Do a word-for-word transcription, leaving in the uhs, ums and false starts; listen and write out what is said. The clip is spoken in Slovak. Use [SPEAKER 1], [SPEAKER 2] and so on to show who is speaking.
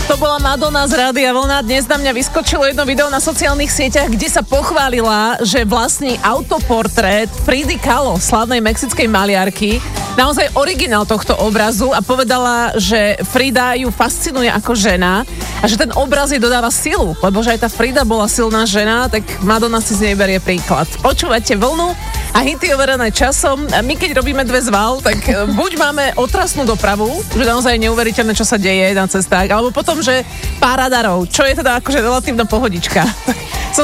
[SPEAKER 1] To bola Madonna z Rádia Vlna. Dnes na mňa vyskočilo jedno video na sociálnych sieťach, kde sa pochválila, že vlastní autoportrét Fridy Kahlo, slávnej mexickej maliarky, naozaj originál tohto obrazu, a povedala, že Frida ju fascinuje ako žena a že ten obraz jej dodáva silu, lebo že aj tá Frida bola silná žena, tak Madonna si z nej berie príklad. Počúvate Vlnu a hity overené časom. A my keď robíme dve zval, tak buď máme otrasnú dopravu, že naozaj neuveriteľné, čo sa deje na cestách, alebo potom, že pár radarov, čo je teda akože relatívna pohodička.